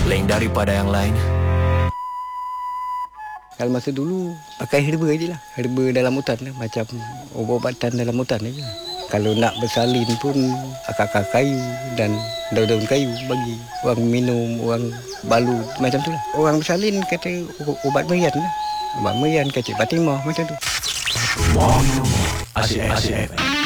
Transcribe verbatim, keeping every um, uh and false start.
lain daripada yang lain. Kalau masa dulu pakai herba je lah. Herba dalam hutan lah. Macam ubat-ubatan dalam hutan je. Kalau nak bersalin pun akar-akar kayu dan daun-daun kayu bagi orang minum, orang balut, macam tu lah. Orang bersalin kata ubat merian lah. Ubat merian, kacik Fatimah, macam tu. Asyik F M.